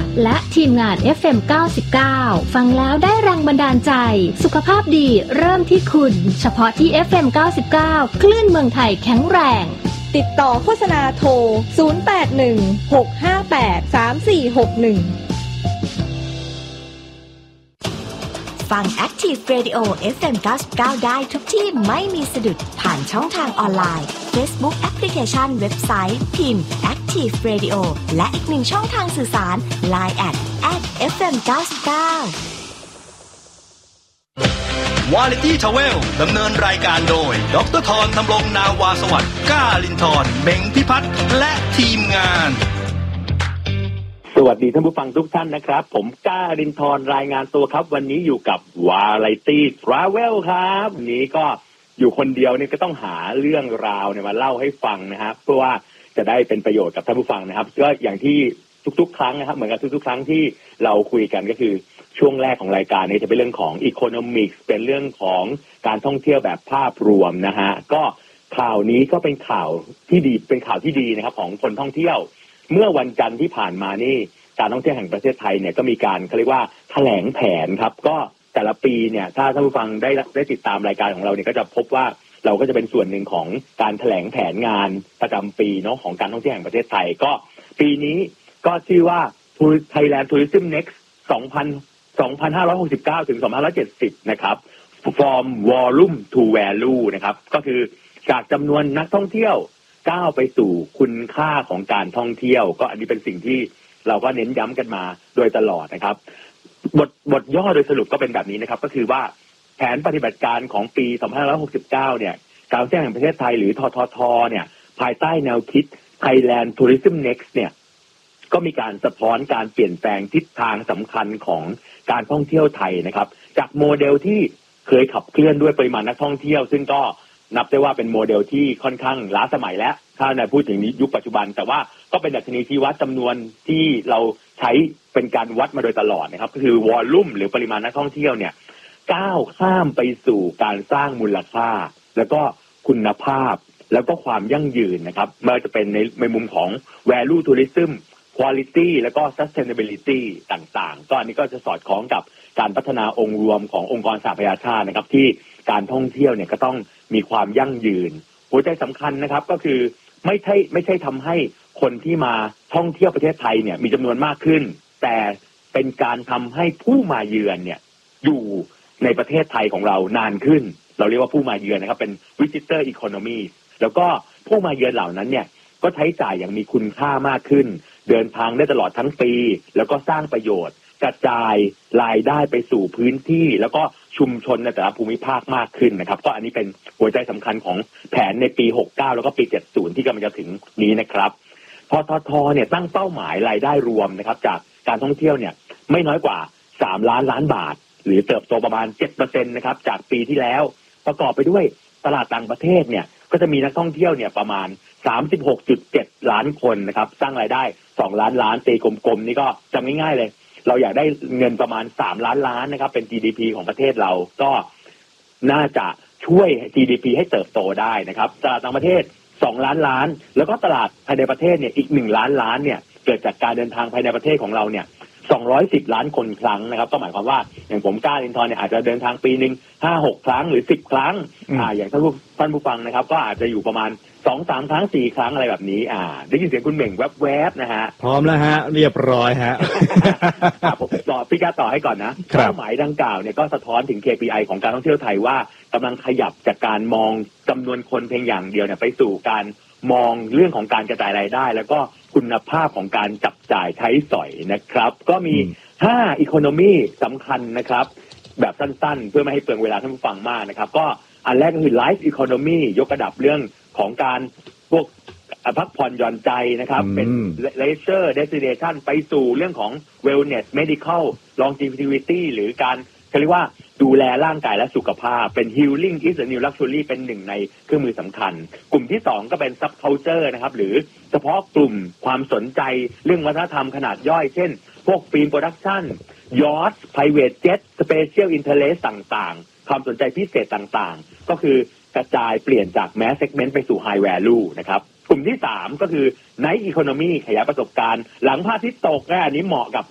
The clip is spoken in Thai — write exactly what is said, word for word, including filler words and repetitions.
และทีมงาน เอฟ เอ็ม เก้าสิบเก้า ฟังแล้วได้แรงบันดาลใจสุขภาพดีเริ่มที่คุณเฉพาะที่ เอฟ เอ็ม เก้าสิบเก้า คลื่นเมืองไทยแข็งแรงติดต่อโฆษณาโทรศูนย์ แปด หนึ่ง หก ห้า แปด สาม สี่ หก หนึ่งฟัง Active Radio เอฟ เอ็ม เก้าสิบเก้า ได้ทุกที่ไม่มีสะดุดผ่านช่องทางออนไลน์ Facebook แอปพลิเคชันเว็บไซต์พิมพ์ Active Radio และอีกหนึ่งช่องทางสื่อสาร ไลน์ แอท แอท เอฟ เอ็ม เก้าสิบเก้า Quality Travel ดำเนินรายการโดยดร.ธรธำรงนาวาสวัสดิ์ก้าลินทร์เม้งพิพัฒน์และทีมงานสวัสดีท่านผู้ฟังทุกท่านนะครับผมก้าลินทร์รายงานตัวครับวันนี้อยู่กับ Quality Travel ครับวันนี้ก็อยู่คนเดียวเนี่ยก็ต้องหาเรื่องราวเนี่ยมาเล่าให้ฟังนะครับเพื่อว่าจะได้เป็นประโยชน์กับท่านผู้ฟังนะครับก็อย่างที่ทุกๆครั้งนะครับเหมือนกับทุกๆครั้งที่เราคุยกันก็คือช่วงแรกของรายการนี้จะเป็นเรื่องของ Economics เป็นเรื่องของการท่องเที่ยวแบบภาพรวมนะฮะก็ข่าวนี้ก็เป็นข่าวที่ดีเป็นข่าวที่ดีนะครับของคนท่องเที่ยวเมื่อวันจันทร์ที่ผ่านมานี่การท่องเที่ยวแห่งประเทศไทยเนี่ยก็มีการเขาเรียกว่าแถลงแผนครับก็แต่ละปีเนี่ยถ้าท่านผู้ฟังได้ได้ติดตามรายการของเราเนี่ยก็จะพบว่าเราก็จะเป็นส่วนหนึ่งของการแถลงแผนงานประจำปีเนาะของการท่องเที่ยวแห่งประเทศไทยก็ปีนี้ก็ชื่อว่า Thailand Tourism Next สองพัน สองพันห้าร้อยหกสิบเก้า ถึง สองพันห้าร้อยเจ็ดสิบ นะครับ From Volume to Value นะครับก็คือจากจำนวนนักท่องเที่ยวก้าวไปสู่คุณค่าของการท่องเที่ยวก็อันนี้เป็นสิ่งที่เราก็เน้นย้ำกันมาโดยตลอดนะครับบทบทย่อโดยสรุปก็เป็นแบบนี้นะครับก็คือว่าแผนปฏิบัติการของปี สองพันห้าร้อยหกสิบเก้า เนี่ยการท่องเที่ยวแห่งประเทศไทยหรือทททเนี่ยภายใต้แนวคิด Thailand Tourism Next เนี่ยก็มีการสะท้อนการเปลี่ยนแปลงทิศทางสำคัญของการท่องเที่ยวไทยนะครับจากโมเดลที่เคยขับเคลื่อนด้วยปริมาณนักท่องเที่ยวซึ่งก็นับได้ว่าเป็นโมเดลที่ค่อนข้างล้าสมัยแล้วถ้าในพูดถึงยุคปัจจุบันแต่ว่าก็เป็นดัชนีชี้วัดจำนวนที่เราใช้เป็นการวัดมาโดยตลอดนะครับก็คือวอลลุ่มหรือปริมาณนักท่องเที่ยวเนี่ยก้าวข้ามไปสู่การสร้างมูลค่าแล้วก็คุณภาพแล้วก็ความยั่งยืนนะครับไม่ว่าจะเป็นในในมุมของ value tourism quality แล้วก็ sustainability ต่างๆก็อันนี้ก็จะสอดคล้องกับการพัฒนาองค์รวมขององค์กรสหประชาชาตินะครับที่การท่องเที่ยวเนี่ยก็ต้องมีความยั่งยืนหัวใจสำคัญนะครับก็คือไม่ใช่ไม่ใช่ทำให้คนที่มาท่องเที่ยวประเทศไทยเนี่ยมีจำนวนมากขึ้นแต่เป็นการทำให้ผู้มาเยือนเนี่ยอยู่ในประเทศไทยของเรานานขึ้นเราเรียกว่าผู้มาเยือนนะครับเป็น visitor economy แล้วก็ผู้มาเยือนเหล่านั้นเนี่ยก็ใช้จ่ายอย่างมีคุณค่ามากขึ้นเดินทางได้ตลอดทั้งปีแล้วก็สร้างประโยชน์กระจายรายได้ไปสู่พื้นที่แล้วก็ชุมชนในแต่ละภูมิภาคมากขึ้นนะครับก็อันนี้เป็นหัวใจสำคัญของแผนในปีหกสิบเก้าแล้วก็ปีเจ็ดสิบที่กำลังจะถึงนี้นะครับทททเนี่ยตั้งเป้าหมายรายได้รวมนะครับจากการท่องเที่ยวเนี่ยไม่น้อยกว่าสามล้านล้านบาทหรือเติบโตประมาณ เจ็ดเปอร์เซ็นต์ นะครับจากปีที่แล้วประกอบไปด้วยตลาดต่างประเทศเนี่ยก็จะมีนักท่องเที่ยวเนี่ยประมาณ สามสิบหกจุดเจ็ด ล้านคนนะครับสร้างรายได้สองล้านล้านตีกลมๆนี่ก็จำง่ายๆเลยเราอยากได้เงินประมาณสามล้านล้านนะครับเป็น จี ดี พี ของประเทศเราก็น่าจะช่วย จี ดี พี ให้เติบโตได้นะครับตลาดต่างประเทศสองล้านล้านแล้วก็ตลาดภายในประเทศเนี่ยอีกหนึ่งล้านล้านเนี่ยเกิดจากการเดินทางภายในประเทศของเราเนี่ยสองร้อยสิบล้านคนครั้งนะครับก็หมายความว่าอย่างผมก้าลินทร์เนี่ยอาจจะเดินทางปีนึง ห้าหก ครั้งหรือสิบครั้งอ่าอย่างท่านผู้ท่านผู้ฟังนะครับก็อาจจะอยู่ประมาณ สองสาม ครั้งสี่ครั้งอะไรแบบนี้อ่าได้ยินเสียงคุณเหม่งแวบๆนะฮะพร้อมแล้วฮะเรียบร้อยฮะผมต่อพี่ก้าต่อให้ก่อนนะเป้าหมายดังกล่าวเนี่ยก็สะท้อนถึง เค พี ไอ ของการท่องเที่ยวไทยว่ากำลังขยับจากการมองจำนวนคนเพียงอย่างเดียวเนี่ยไปสู่การมองเรื่องของการกระจายรายได้แล้วก็คุณภาพของการจับจ่ายใช้สอยนะครับก็มีห้า economy สำคัญนะครับแบบสั้นๆเพื่อไม่ให้เปลืองเวลาท่านผู้ฟังมากนะครับก็อันแรกก็คือ life economy ยกระดับเรื่องของการพวกพักผ่อนหย่อนใจนะครับเป็น leisure destination ไปสู่เรื่องของ wellness medical longevity หรือการเรียกว่าดูแลร่างกายและสุขภาพเป็น healing is a new luxury เป็นหนึ่งในเครื่องมือสำคัญกลุ่มที่สองก็เป็น subculture นะครับหรือเฉพาะกลุ่มความสนใจเรื่องวัฒนธรรมขนาดย่อยเช่นพวกฟิล์มโปรดักชั่นยอท private jet special interest ต่างๆความสนใจพิเศษต่างๆก็คือกระจายเปลี่ยนจาก mass segment ไปสู่ high value นะครับกลุ่มที่สามก็คือ night economy ขยายประสบการณ์หลังพระอาทิตย์ตกอันนี้เหมาะกับ